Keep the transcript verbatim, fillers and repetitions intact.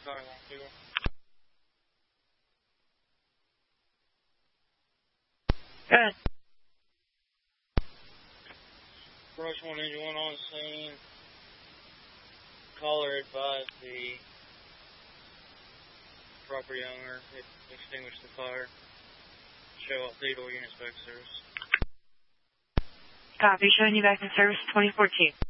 car along people. Good. Brush one engine one on scene. Caller advised the property owner to extinguish the fire. Show up theodore units back to service. Copy. Showing you back in service twenty fourteen.